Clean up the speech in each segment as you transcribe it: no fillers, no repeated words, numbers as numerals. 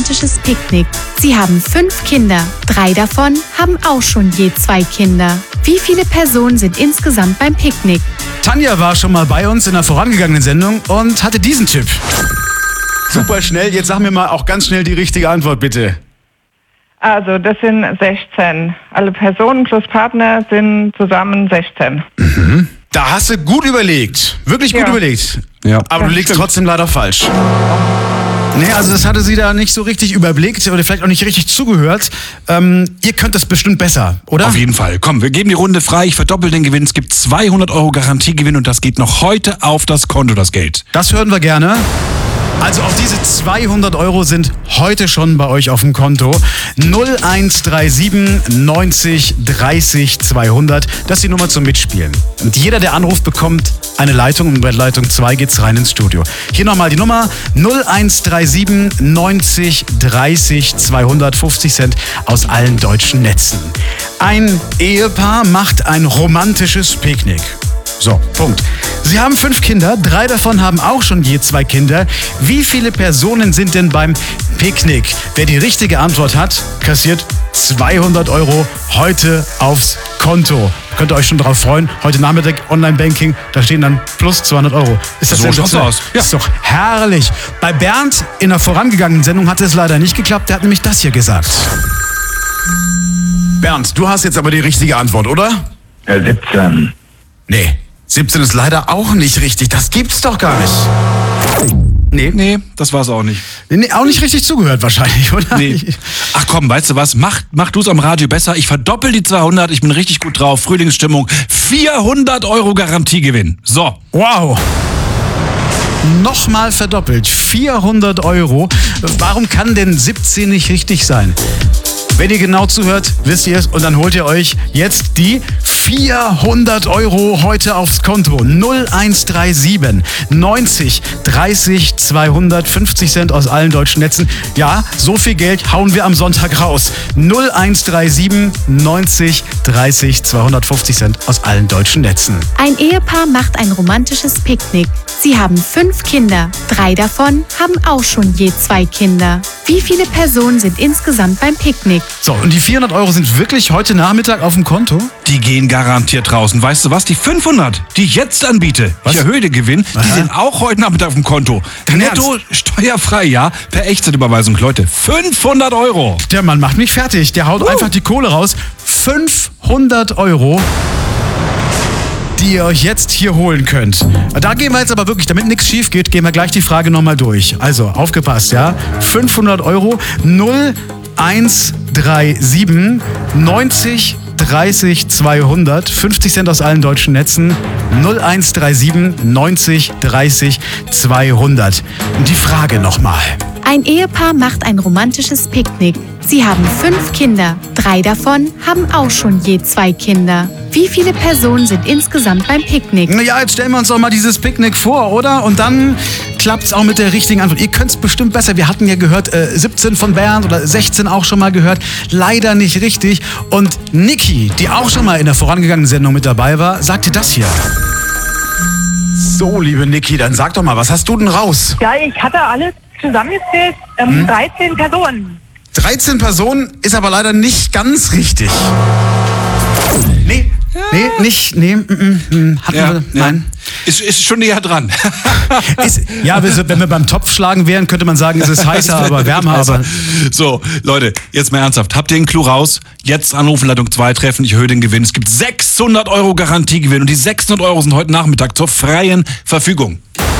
romantisches Picknick. Sie haben 5 Kinder. 3 davon haben auch schon je 2 Kinder. Wie viele Personen sind insgesamt beim Picknick? Tanja war schon mal bei uns in einer vorangegangenen Sendung und hatte diesen Tipp. Super schnell. Jetzt sag mir mal auch ganz schnell die richtige Antwort, bitte. Also das sind 16. Alle Personen plus Partner sind zusammen 16. Mhm. Da hast du gut überlegt. Wirklich gut überlegt. Ja. Aber du liegst trotzdem leider falsch. Nee, also das hatte sie da nicht so richtig überblickt oder vielleicht auch nicht richtig zugehört. Ihr könnt das bestimmt besser, oder? Auf jeden Fall. Komm, wir geben die Runde frei. Ich verdoppel den Gewinn. Es gibt 200 Euro Garantiegewinn und das geht noch heute auf das Konto, das Geld. Das hören wir gerne. Also auch diese 200 Euro sind heute schon bei euch auf dem Konto. 0137 90 30 200. Das ist die Nummer zum Mitspielen. Und jeder, der anruft, bekommt eine Leitung. Und bei Leitung 2 geht's rein ins Studio. Hier nochmal die Nummer 0137 90 30 200. 50 Cent aus allen deutschen Netzen. Ein Ehepaar macht ein romantisches Picknick. So, Punkt. Sie haben 5 Kinder, 3 davon haben auch schon je 2 Kinder. Wie viele Personen sind denn beim Picknick? Wer die richtige Antwort hat, kassiert 200 Euro heute aufs Konto. Könnt ihr euch schon darauf freuen. Heute Nachmittag Online-Banking, da stehen dann plus 200 Euro. Ist das so schaut's aus. Ja. Ist doch herrlich. Bei Bernd in der vorangegangenen Sendung hat es leider nicht geklappt. Der hat nämlich das hier gesagt. Bernd, du hast jetzt aber die richtige Antwort, oder? 17. Nee, 17 ist leider auch nicht richtig. Das gibt's doch gar nicht. Nee, das war's auch nicht. Nee, auch nicht richtig zugehört wahrscheinlich, oder? Nee. Ach komm, weißt du was? Mach du's am Radio besser. Ich verdoppel die 200. Ich bin richtig gut drauf. Frühlingsstimmung. 400 Euro Garantiegewinn. So. Wow. Nochmal verdoppelt. 400 Euro. Warum kann denn 17 nicht richtig sein? Wenn ihr genau zuhört, wisst ihr es. Und dann holt ihr euch jetzt die 400 Euro heute aufs Konto. 0137 90 30 200. 50 Cent aus allen deutschen Netzen. Ja, so viel Geld hauen wir am Sonntag raus. 0137 90 30 250 Cent aus allen deutschen Netzen. Ein Ehepaar macht ein romantisches Picknick. Sie haben 5 Kinder. 3 davon haben auch schon je 2 Kinder. Wie viele Personen sind insgesamt beim Picknick? So, und die 400 Euro sind wirklich heute Nachmittag auf dem Konto? Die gehen garantiert draußen. Weißt du was? Die 500, die ich jetzt anbiete, ich erhöhe den Gewinn, die sind auch heute Nachmittag auf dem Konto. Netto, steuerfrei, ja, per Echtzeitüberweisung, Leute. 500 Euro. Der Mann macht mich fertig. Der haut einfach die Kohle raus. 500 Euro, die ihr euch jetzt hier holen könnt. Da gehen wir jetzt aber wirklich, damit nichts schief geht, gehen wir gleich die Frage nochmal durch. Also, aufgepasst, ja? 500 Euro, 0137 90 30 200, 50 Cent aus allen deutschen Netzen, 0137 90 30 200. Und die Frage nochmal. Ein Ehepaar macht ein romantisches Picknick. Sie haben 5 Kinder. 3 davon haben auch schon je 2 Kinder. Wie viele Personen sind insgesamt beim Picknick? Ja, jetzt stellen wir uns doch mal dieses Picknick vor, oder? Und dann klappt's auch mit der richtigen Antwort. Ihr könnt's bestimmt besser. Wir hatten ja gehört, 17 von Bernd oder 16 auch schon mal gehört. Leider nicht richtig. Und Niki, die auch schon mal in der vorangegangenen Sendung mit dabei war, sagte das hier. So, liebe Niki, dann sag doch mal, was hast du denn raus? Ja, ich hatte alles zusammengezählt, 13 Personen. 13 Personen ist aber leider nicht ganz richtig. Nee, nein. Ist schon näher dran. Wenn wir beim Topfschlagen wären, könnte man sagen, es ist heißer, aber wärmer. Aber so, Leute, jetzt mal ernsthaft. Habt ihr den Clou raus? Jetzt anrufen, Leitung 2 treffen, ich erhöhe den Gewinn. Es gibt 600 Euro Garantiegewinn und die 600 Euro sind heute Nachmittag zur freien Verfügung.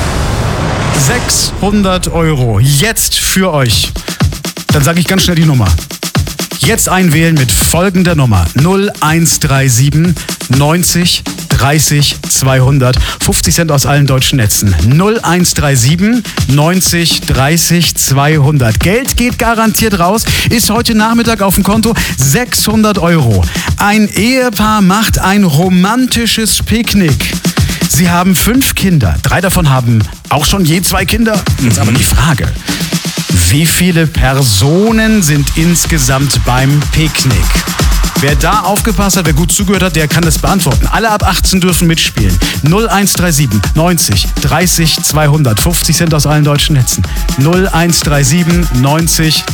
600 Euro jetzt für euch. Dann sage ich ganz schnell die Nummer. Jetzt einwählen mit folgender Nummer. 0137 90 30 200. 50 Cent aus allen deutschen Netzen. 0137 90 30 200. Geld geht garantiert raus. Ist heute Nachmittag auf dem Konto 600 Euro. Ein Ehepaar macht ein romantisches Picknick. Sie haben 5 Kinder. 3 davon haben auch schon je 2 Kinder. Jetzt aber die Frage. Wie viele Personen sind insgesamt beim Picknick? Wer da aufgepasst hat, wer gut zugehört hat, der kann das beantworten. Alle ab 18 dürfen mitspielen. 0137 90 30 200. 50 Cent aus allen deutschen Netzen. 0137 90